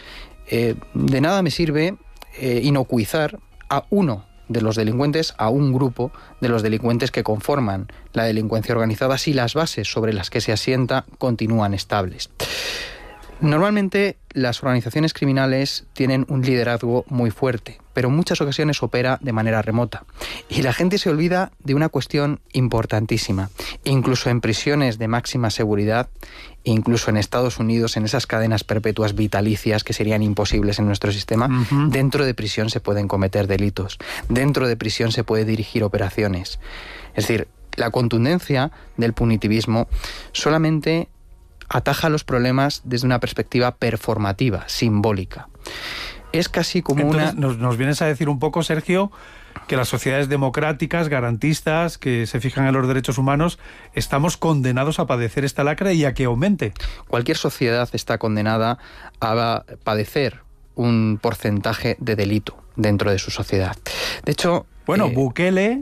de nada me sirve inocuizar a uno de los delincuentes, a un grupo de los delincuentes que conforman la delincuencia organizada si las bases sobre las que se asienta continúan estables. Normalmente las organizaciones criminales tienen un liderazgo muy fuerte, pero en muchas ocasiones opera de manera remota. Y la gente se olvida de una cuestión importantísima. Incluso en prisiones de máxima seguridad, incluso en Estados Unidos, en esas cadenas perpetuas vitalicias que serían imposibles en nuestro sistema, dentro de prisión se pueden cometer delitos. Dentro de prisión se puede dirigir operaciones. Es decir, la contundencia del punitivismo solamente ataja los problemas desde una perspectiva performativa, simbólica. Es casi como entonces, nos vienes a decir un poco, Sergio, que las sociedades democráticas, garantistas, que se fijan en los derechos humanos, estamos condenados a padecer esta lacra y a que aumente. Cualquier sociedad está condenada a padecer un porcentaje de delito dentro de su sociedad. De hecho... Bueno, Bukele...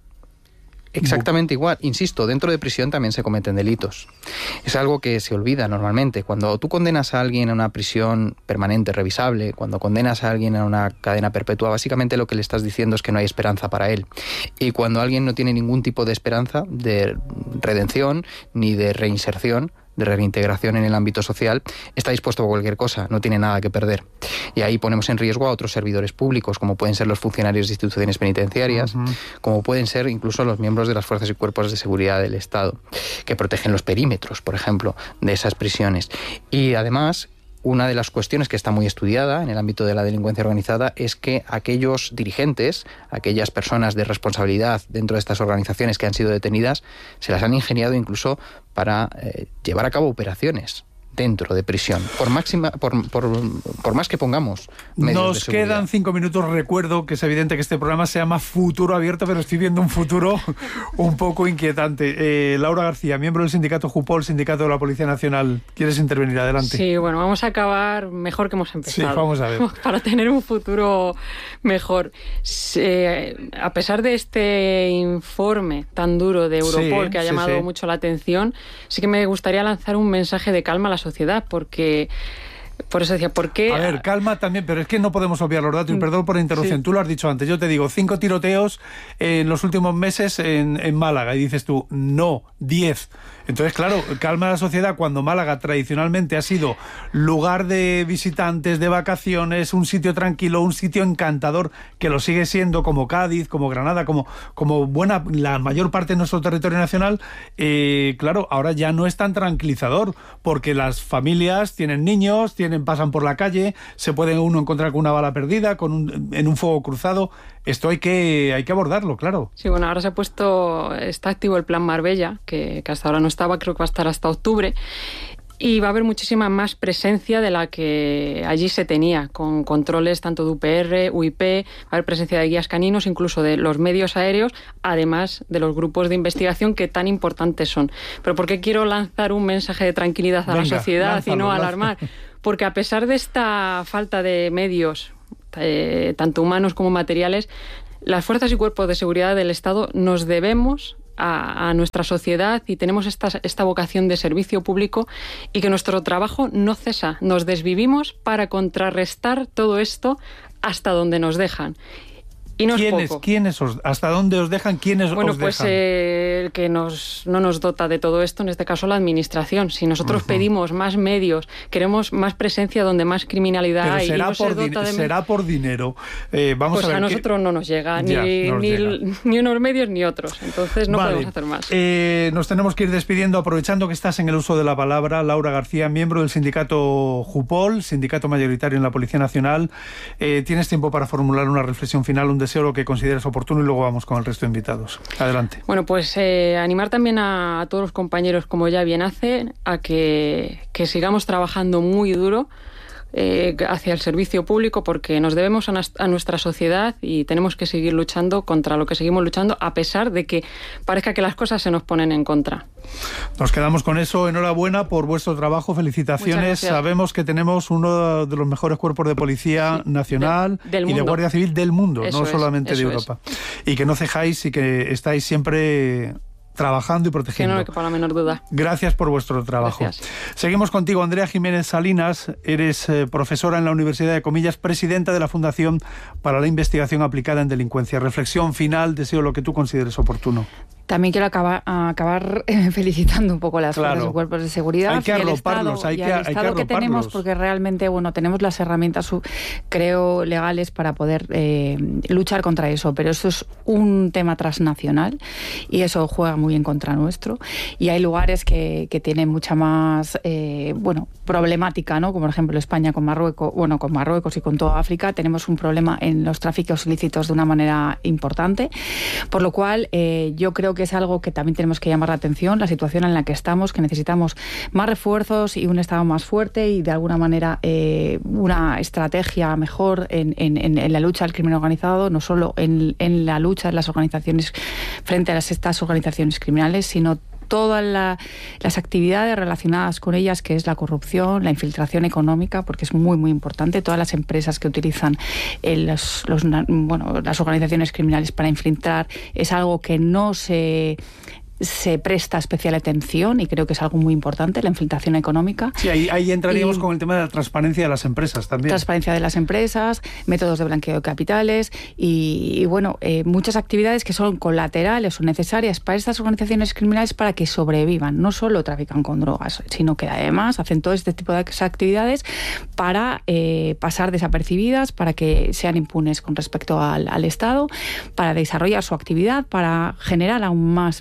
Exactamente igual. Insisto, dentro de prisión también se cometen delitos. Es algo que se olvida normalmente. Cuando tú condenas a alguien a una prisión permanente, revisable, cuando condenas a alguien a una cadena perpetua, básicamente lo que le estás diciendo es que no hay esperanza para él. Y cuando alguien no tiene ningún tipo de esperanza de redención ni de reinserción, de reintegración en el ámbito social, está dispuesto a cualquier cosa, no tiene nada que perder. Y ahí ponemos en riesgo a otros servidores públicos, como pueden ser los funcionarios de instituciones penitenciarias, como pueden ser incluso los miembros de las fuerzas y cuerpos de seguridad del Estado, que protegen los perímetros, por ejemplo, de esas prisiones. Y además, una de las cuestiones que está muy estudiada en el ámbito de la delincuencia organizada es que aquellos dirigentes, aquellas personas de responsabilidad dentro de estas organizaciones que han sido detenidas, se las han ingeniado incluso para llevar a cabo operaciones dentro de prisión, por más que pongamos medios Nos de seguridad. quedan 5 minutos. Recuerdo que es evidente que este programa se llama Futuro Abierto, pero estoy viendo un futuro un poco inquietante. Laura García, miembro del sindicato JUPOL, Sindicato de la Policía Nacional. ¿Quieres intervenir? Adelante. Sí, bueno, vamos a acabar mejor que hemos empezado. Sí, vamos a ver. Para tener un futuro mejor. A pesar de este informe tan duro de Europol, que ha llamado mucho la atención, sí que me gustaría lanzar un mensaje de calma a la sociedad, porque... Por eso decía, ¿por qué? A ver, calma también, pero es que no podemos obviar los datos. Y perdón por la interrupción, sí. Tú lo has dicho antes. Yo te digo, 5 tiroteos en los últimos meses en Málaga. Y dices tú, no, 10. Entonces, claro, calma a la sociedad cuando Málaga tradicionalmente ha sido lugar de visitantes, de vacaciones, un sitio tranquilo, un sitio encantador, que lo sigue siendo, como Cádiz, como Granada, como la mayor parte de nuestro territorio nacional. Claro, ahora ya no es tan tranquilizador, porque las familias tienen niños, pasan por la calle, se puede uno encontrar con una bala perdida, en un fuego cruzado. Esto hay que abordarlo, claro. Sí, bueno, ahora está activo el Plan Marbella, que hasta ahora no estaba, creo que va a estar hasta octubre, y va a haber muchísima más presencia de la que allí se tenía, con controles tanto de UPR, UIP, va a haber presencia de guías caninos, incluso de los medios aéreos, además de los grupos de investigación que tan importantes son. Pero ¿por qué quiero lanzar un mensaje de tranquilidad a la sociedad y no alarmar? Porque a pesar de esta falta de medios, tanto humanos como materiales, las fuerzas y cuerpos de seguridad del Estado nos debemos a nuestra sociedad y tenemos esta vocación de servicio público, y que nuestro trabajo no cesa. Nos desvivimos para contrarrestar todo esto hasta donde nos dejan. Y no es poco. ¿Hasta dónde os dejan? ¿Quiénes os dejan? Bueno, pues el que no nos dota de todo esto, en este caso la Administración. Si nosotros pedimos más medios, queremos más presencia donde más criminalidad hay, será por dinero. Vamos a ver. A nosotros no nos llega, ni unos medios ni otros. Entonces no podemos hacer más. Nos tenemos que ir despidiendo, aprovechando que estás en el uso de la palabra. Laura García, miembro del sindicato JUPOL, sindicato mayoritario en la Policía Nacional. Tienes tiempo para formular una reflexión final, un deseo, lo que consideres oportuno, y luego vamos con el resto de invitados. Adelante. Bueno, pues animar también a todos los compañeros, como ya bien hacen, a que sigamos trabajando muy duro hacia el servicio público, porque nos debemos a nuestra sociedad y tenemos que seguir luchando contra lo que seguimos luchando, a pesar de que parezca que las cosas se nos ponen en contra. Nos quedamos con eso. Enhorabuena por vuestro trabajo, felicitaciones. Sabemos que tenemos uno de los mejores cuerpos de policía nacional y de Guardia Civil del mundo, no solamente de Europa. Y que no cejáis y que estáis siempre trabajando y protegiendo. Que no quepa la menor duda. Gracias por vuestro trabajo. Gracias. Seguimos contigo, Andrea Jiménez Salinas. Eres profesora en la Universidad de Comillas, presidenta de la Fundación para la Investigación Aplicada en Delincuencia. Reflexión final, deseo lo que tú consideres oportuno. También quiero acabar felicitando un poco a las fuerzas y cuerpos de seguridad. Hay que arroparlos, hay que arroparlos. Que tenemos, porque realmente, tenemos las herramientas, creo, legales para poder luchar contra eso. Pero esto es un tema transnacional y eso juega muy en contra nuestro. Y hay lugares que tienen mucha más, problemática, ¿no? Como por ejemplo España con Marruecos y con toda África. Tenemos un problema en los tráficos ilícitos de una manera importante. Por lo cual, yo creo que es algo que también tenemos que llamar la atención, la situación en la que estamos, que necesitamos más refuerzos y un Estado más fuerte y de alguna manera una estrategia mejor en la lucha al crimen organizado, no solo en la lucha de las organizaciones frente a estas organizaciones criminales, sino todas las actividades relacionadas con ellas, que es la corrupción, la infiltración económica, porque es muy, muy importante. Todas las empresas que utilizan las organizaciones criminales para infiltrar es algo que no se presta especial atención, y creo que es algo muy importante, la infiltración económica. Sí, ahí entraríamos con el tema de la transparencia de las empresas también. Transparencia de las empresas, métodos de blanqueo de capitales y muchas actividades que son colaterales o necesarias para estas organizaciones criminales para que sobrevivan. No solo trafican con drogas, sino que además hacen todo este tipo de actividades para pasar desapercibidas, para que sean impunes con respecto al Estado, para desarrollar su actividad, para generar aún más beneficios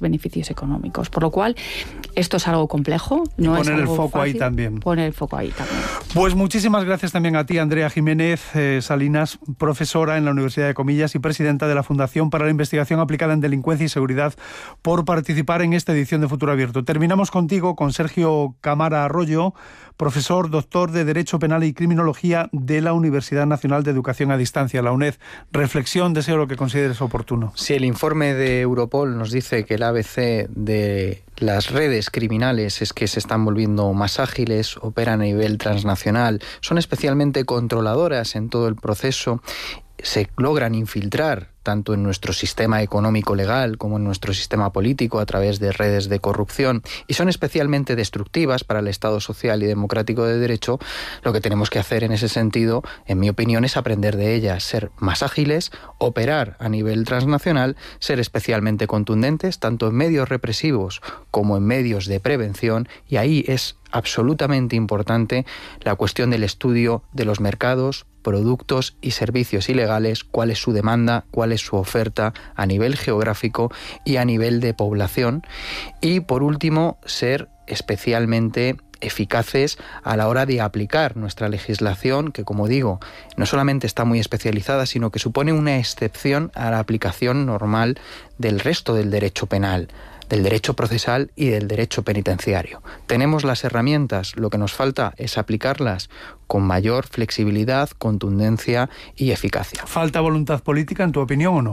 medios económicos. Por lo cual, esto es algo complejo. No poner es algo el foco fácil. ahí también. Poner el foco ahí también. Pues muchísimas gracias también a ti, Andrea Jiménez Salinas, profesora en la Universidad de Comillas y presidenta de la Fundación para la Investigación Aplicada en Delincuencia y Seguridad, por participar en esta edición de Futuro Abierto. Terminamos contigo, con Sergio Camara Arroyo, profesor, doctor de Derecho Penal y Criminología de la Universidad Nacional de Educación a Distancia, la UNED. Reflexión, deseo lo que consideres oportuno. Sí, el informe de Europol nos dice que el ABC de las redes criminales es que se están volviendo más ágiles, operan a nivel transnacional, son especialmente controladoras en todo el proceso, se logran infiltrar tanto en nuestro sistema económico legal como en nuestro sistema político a través de redes de corrupción, y son especialmente destructivas para el Estado social y democrático de derecho. Lo que tenemos que hacer en ese sentido, en mi opinión, es aprender de ellas, ser más ágiles, operar a nivel transnacional, ser especialmente contundentes tanto en medios represivos como en medios de prevención, y ahí es absolutamente importante la cuestión del estudio de los mercados, productos y servicios ilegales, cuál es su demanda, cuál es su oferta a nivel geográfico y a nivel de población. Y por último, ser especialmente eficaces a la hora de aplicar nuestra legislación, que, como digo, no solamente está muy especializada, sino que supone una excepción a la aplicación normal del resto del derecho penal, del derecho procesal y del derecho penitenciario. Tenemos las herramientas, lo que nos falta es aplicarlas con mayor flexibilidad, contundencia y eficacia. ¿Falta voluntad política, en tu opinión, o no?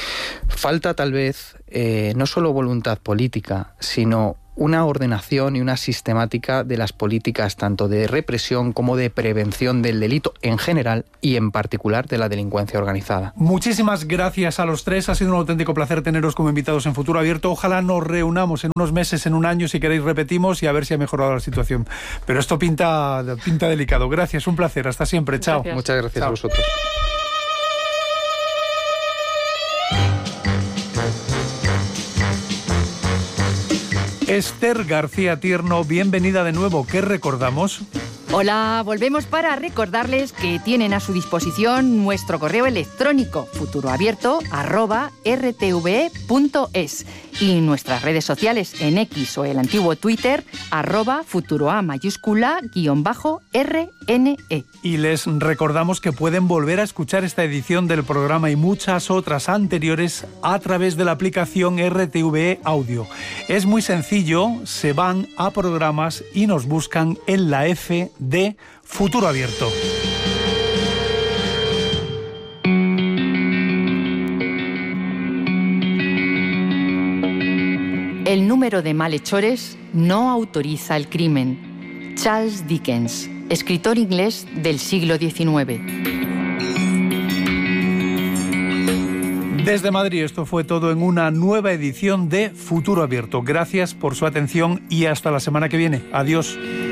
Falta tal vez no solo voluntad política, sino una ordenación y una sistemática de las políticas tanto de represión como de prevención del delito en general y en particular de la delincuencia organizada. Muchísimas gracias a los tres, ha sido un auténtico placer teneros como invitados en Futuro Abierto. Ojalá nos reunamos en unos meses, en un año, si queréis repetimos, y a ver si ha mejorado la situación. Pero esto pinta delicado. Gracias, un placer, hasta siempre, chao. Gracias. Muchas gracias. Chao. A vosotros. Esther García Tierno, bienvenida de nuevo. ¿Qué recordamos? Hola, volvemos para recordarles que tienen a su disposición nuestro correo electrónico futuroabierto@rtve.es y nuestras redes sociales en X o el antiguo Twitter @futuroa_RNE. Y les recordamos que pueden volver a escuchar esta edición del programa y muchas otras anteriores a través de la aplicación RTVE Audio. Es muy sencillo, se van a programas y nos buscan en la F de Futuro Abierto. El número de malhechores no autoriza el crimen. Charles Dickens, escritor inglés del siglo XIX. Desde Madrid, esto fue todo en una nueva edición de Futuro Abierto. Gracias por su atención y hasta la semana que viene. Adiós.